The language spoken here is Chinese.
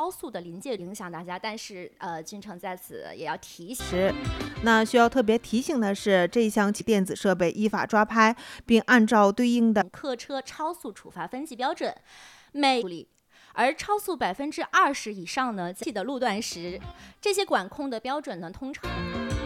超速的临界影响大家，但是君城在此也要提醒。 那需要特别提醒的是，这项电子设备依法抓拍，并按照对应的客车超速处罚分级标准每而超速20%以上呢的路段时，这些管控的标准呢通常。